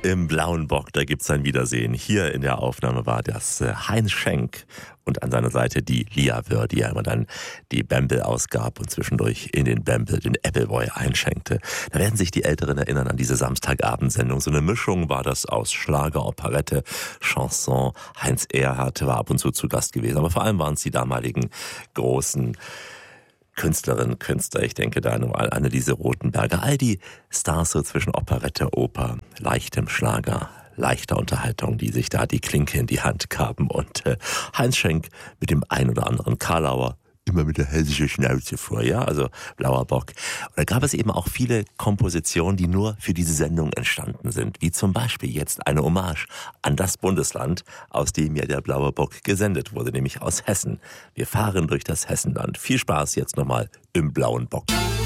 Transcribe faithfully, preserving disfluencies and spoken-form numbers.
Im Blauen Bock, da gibt's ein Wiedersehen. Hier in der Aufnahme war das äh, Heinz Schenk und an seiner Seite die Lia Wöhr, die ja immer dann die Bämbel ausgab und zwischendurch in den Bämbel den Appleboy einschenkte. Da werden sich die Älteren erinnern an diese Samstagabendsendung. So eine Mischung war das aus Schlager, Operette, Chanson. Heinz Erhardt war ab und zu zu Gast gewesen, aber vor allem waren es die damaligen großen Künstlerinnen, Künstler, ich denke da an Anneliese Rothenberger, all die Stars so zwischen Operette, Oper, leichtem Schlager, leichter Unterhaltung, die sich da die Klinke in die Hand gaben und äh, Heinz Schenk mit dem ein oder anderen Karlauer immer mit der hessischen Schnauze vor, ja, also Blauer Bock. Und da gab es eben auch viele Kompositionen, die nur für diese Sendung entstanden sind, wie zum Beispiel jetzt eine Hommage an das Bundesland, aus dem ja der Blaue Bock gesendet wurde, nämlich aus Hessen. Wir fahren durch das Hessenland. Viel Spaß jetzt nochmal im Blauen Bock.